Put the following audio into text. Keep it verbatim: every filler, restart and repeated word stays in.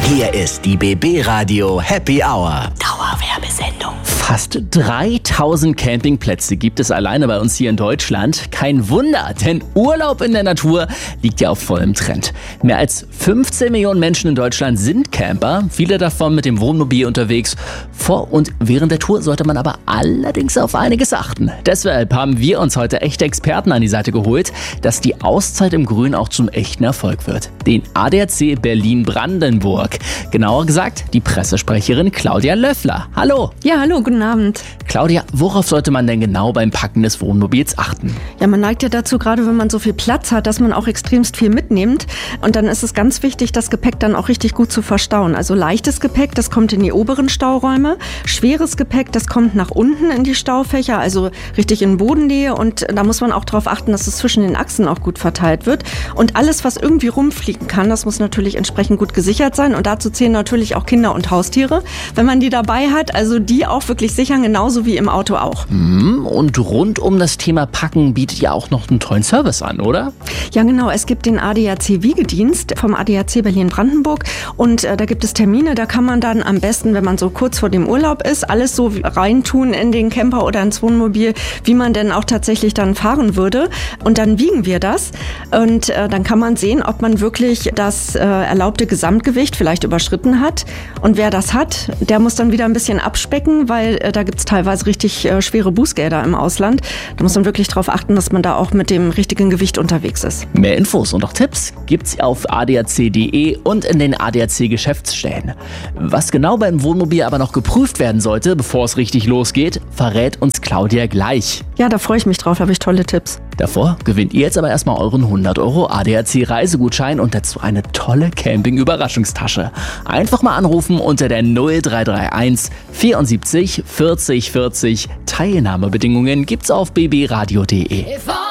Hier ist die B B Radio Happy Hour. Dauerwerbesendung. Fast dreitausend Campingplätze gibt es alleine bei uns hier in Deutschland. Kein Wunder, denn Urlaub in der Natur liegt ja auf vollem Trend. Mehr als fünfzehn Millionen Menschen in Deutschland sind Camper, viele davon mit dem Wohnmobil unterwegs. Vor und während der Tour sollte man aber allerdings auf einiges achten. Deshalb haben wir uns heute echte Experten an die Seite geholt, dass die Auszeit im Grün auch zum echten Erfolg wird. Den A D A C Berlin-Brandenburg. Genauer gesagt, die Pressesprecherin Claudia Löffler. Hallo. Ja, hallo, guten Abend. Claudia, worauf sollte man denn genau beim Packen des Wohnmobils achten? Ja, man neigt ja dazu, gerade wenn man so viel Platz hat, dass man auch extremst viel mitnimmt. Und dann ist es ganz wichtig, das Gepäck dann auch richtig gut zu verstauen. Also leichtes Gepäck, das kommt in die oberen Stauräume. Schweres Gepäck, das kommt nach unten in die Staufächer, also richtig in Bodennähe. Und da muss man auch darauf achten, dass es zwischen den Achsen auch gut verteilt wird. Und alles, was irgendwie rumfliegen kann, das muss natürlich entsprechend gut gesichert sein. Und dazu zählen natürlich auch Kinder und Haustiere, wenn man die dabei hat. Also die auch wirklich sichern, genauso wie im Auto auch. Und rund um das Thema Packen bietet ihr auch noch einen tollen Service an, oder? Ja, genau. Es gibt den A D A C Wiegedienst vom A D A C Berlin-Brandenburg und äh, da gibt es Termine, da kann man dann am besten, wenn man so kurz vor dem Urlaub ist, alles so reintun in den Camper oder ins Wohnmobil, wie man denn auch tatsächlich dann fahren würde. Und dann wiegen wir das und äh, dann kann man sehen, ob man wirklich das äh, erlaubte Gesamtgewicht vielleicht überschritten hat. Und wer das hat, der muss dann wieder ein bisschen abspecken, weil äh, da gibt es teilweise richtig äh, schwere Bußgelder im Ausland. Da muss man wirklich darauf achten, dass man da auch mit dem richtigen Gewicht unterwegs ist. Mehr Infos und auch Tipps gibt's auf a d a c punkt d e und in den A D A C Geschäftsstellen. Was genau beim Wohnmobil aber noch geprüft werden sollte, bevor es richtig losgeht, verrät uns Claudia gleich. Ja, da freue ich mich drauf, da habe ich tolle Tipps. Davor gewinnt ihr jetzt aber erstmal euren hundert Euro A D A C Reisegutschein und dazu eine tolle Camping-Überraschungstasche. Einfach mal anrufen unter der null drei drei eins vierundsiebzig vierzig vierzig. Teilnahmebedingungen gibt's auf b b radio punkt d e.